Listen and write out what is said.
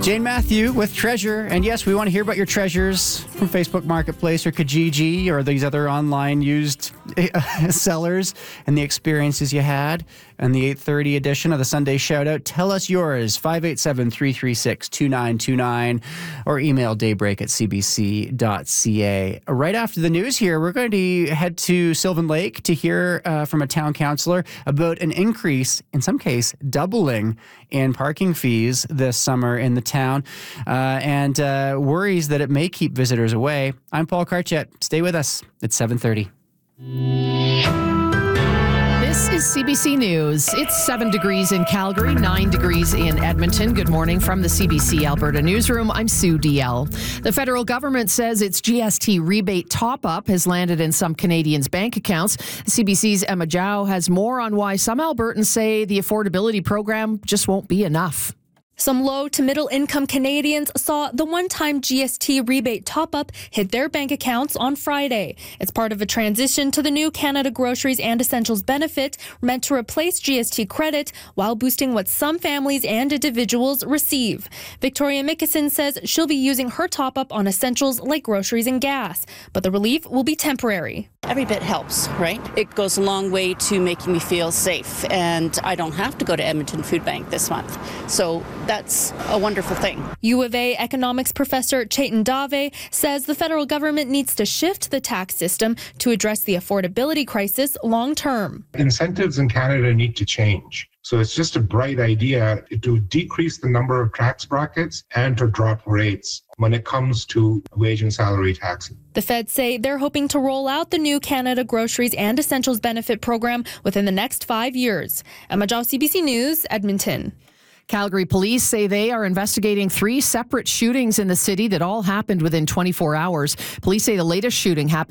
Jane Matthew with Treasure. And yes, we want to hear about your treasures from Facebook Marketplace or Kijiji or these other online used sellers and the experiences you had. And the 8:30 edition of the Sunday Shoutout. Tell us yours, 587-336-2929 or email daybreak@cbc.ca. Right after the news here, we're going to head to Sylvan Lake to hear from a town councillor about an increase, in some case, doubling in parking fees this summer in the town and worries that it may keep visitors away. I'm Paul Karchet. Stay with us. It's 7:30. This is CBC News. It's 7 degrees in Calgary, 9 degrees in Edmonton. Good morning from the CBC Alberta Newsroom. I'm Sue DL. The federal government says its GST rebate top-up has landed in some Canadians' bank accounts. CBC's Emma Zhao has more on why some Albertans say the affordability program just won't be enough. Some low to middle income Canadians saw the one-time GST rebate top-up hit their bank accounts on Friday. It's part of a transition to the new Canada Groceries and Essentials benefit meant to replace GST credit while boosting what some families and individuals receive. Victoria Mickelson says she'll be using her top-up on essentials like groceries and gas, but the relief will be temporary. Every bit helps, right? It goes a long way to making me feel safe, and I don't have to go to Edmonton Food Bank this month. So that's a wonderful thing. U of A economics professor Chetan Dave says the federal government needs to shift the tax system to address the affordability crisis long term. Incentives in Canada need to change. So it's just a bright idea to decrease the number of tax brackets and to drop rates when it comes to wage and salary taxes. The feds say they're hoping to roll out the new Canada Groceries and Essentials benefit program within the next 5 years. Emma Zhao, CBC News, Edmonton. Calgary police say they are investigating 3 separate shootings in the city that all happened within 24 hours. Police say the latest shooting happened